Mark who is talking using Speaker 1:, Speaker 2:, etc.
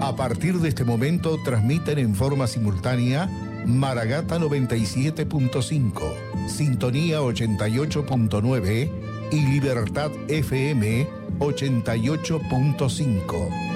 Speaker 1: A partir de este momento transmiten en forma simultánea Maragata 97.5, Sintonía 88.9 y Libertad FM 88.5.